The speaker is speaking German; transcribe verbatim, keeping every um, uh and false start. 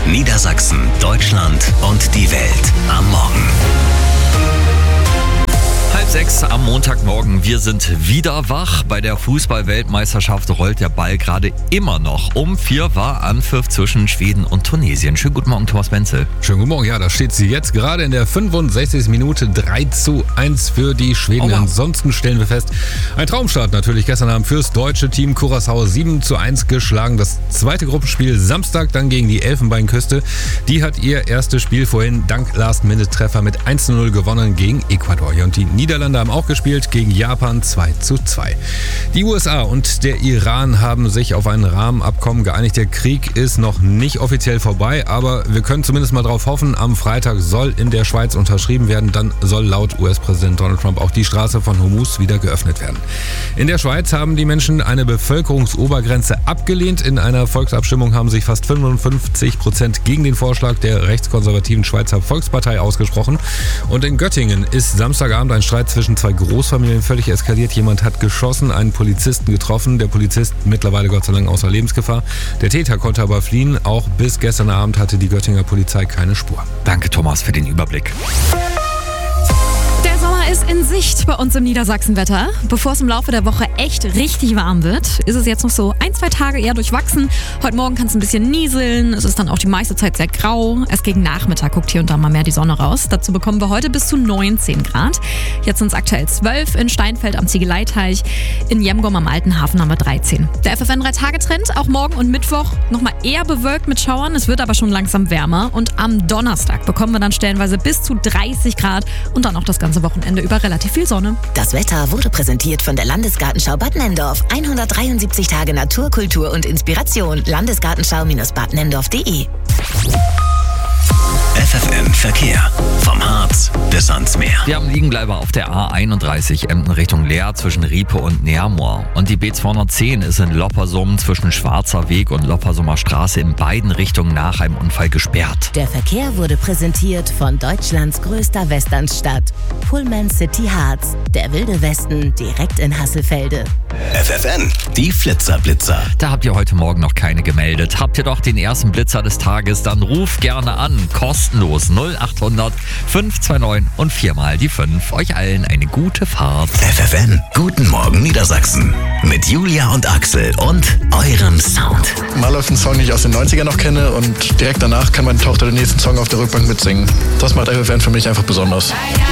Niedersachsen, Deutschland und die Welt am Morgen. Halb sechs am Montagmorgen. Wir sind wieder wach. Bei der Fußball-Weltmeisterschaft rollt der Ball gerade immer noch. Um vier war Anpfiff zwischen Schweden und Tunesien. Schönen guten Morgen, Thomas Menzel. Schönen guten Morgen. Ja, da steht sie jetzt gerade in der fünfundsechzigsten Minute drei zu eins für die Schweden. Oh, wow. Ansonsten stellen wir fest, ein Traumstart natürlich gestern Abend fürs deutsche Team. Curaçao sieben zu eins geschlagen. Das zweite Gruppenspiel Samstag dann gegen die Elfenbeinküste. Die hat ihr erstes Spiel vorhin dank Last-Minute-Treffer mit eins zu null gewonnen gegen Ecuador. Und die Niederlande haben auch gespielt gegen Japan zwei zu zwei. Die U S A und der Iran haben sich auf ein Rahmenabkommen geeinigt. Der Krieg ist noch nicht offiziell vorbei, aber wir können zumindest mal drauf hoffen, am Freitag soll in der Schweiz unterschrieben werden. Dann soll laut U S-Präsident Donald Trump auch die Straße von Hormuz wieder geöffnet werden. In der Schweiz haben die Menschen eine Bevölkerungsobergrenze abgelehnt. In einer Volksabstimmung haben sich fast fünfundfünfzig Prozent gegen den Vorschlag der rechtskonservativen Schweizer Volkspartei ausgesprochen. Und in Göttingen ist Samstagabend ein Streit zwischen zwei Großfamilien völlig eskaliert. Jemand hat geschossen, einen Polizisten getroffen. Der Polizist mittlerweile Gott sei Dank außer Lebensgefahr. Der Täter konnte aber fliehen. Auch bis gestern Abend hatte die Göttinger Polizei keine Spur. Danke, Thomas, für den Überblick. Der Sommer ist in Sicht bei uns im Niedersachsenwetter. Bevor es im Laufe der Woche echt richtig warm wird, ist es jetzt noch so ein, zwei Tage eher durchwachsen. Heute Morgen kann es ein bisschen nieseln. Es ist dann auch die meiste Zeit sehr grau. Erst gegen Nachmittag guckt hier und da mal mehr die Sonne raus. Dazu bekommen wir heute bis zu neunzehn Grad. Jetzt sind es aktuell zwölf in Steinfeld am Ziegeleiteich. In Jemgom am Alten Hafen haben wir dreizehn. Der F F N drei Tage Trend, auch morgen und Mittwoch nochmal eher bewölkt mit Schauern. Es wird aber schon langsam wärmer. Und am Donnerstag bekommen wir dann stellenweise bis zu dreißig Grad und dann auch das ganze Wochenende über relativ viel Sonne. Das Wetter wurde präsentiert von der Landesgartenschau Bad Nenndorf. hundertdreiundsiebzig Tage Natur, Kultur und Inspiration. Landesgartenschau Bad Nenndorf punkt de. F F N Verkehr. Vom Harz bis ans Meer. Wir haben Liegenbleiber auf der A einunddreißig Emden Richtung Leer zwischen Riepe und Neermoor. Und die B zweihundertzehn ist in Loppersum zwischen Schwarzer Weg und Loppersumer Straße in beiden Richtungen nach einem Unfall gesperrt. Der Verkehr wurde präsentiert von Deutschlands größter Westernstadt. Pullman City Harz. Der wilde Westen direkt in Hasselfelde. F F N, die Flitzerblitzer. Da habt ihr heute Morgen noch keine gemeldet. Habt ihr doch den ersten Blitzer des Tages, dann ruft gerne an. Kostenlos null acht hundert fünf zwei neun und viermal die fünf. Euch allen eine gute Fahrt. F F N, guten Morgen Niedersachsen. Mit Julia und Axel und eurem Sound. Mal läuft ein Song, den ich aus den neunzigern noch kenne und direkt danach kann meine Tochter den nächsten Song auf der Rückbank mitsingen. Das macht F F N für mich einfach besonders.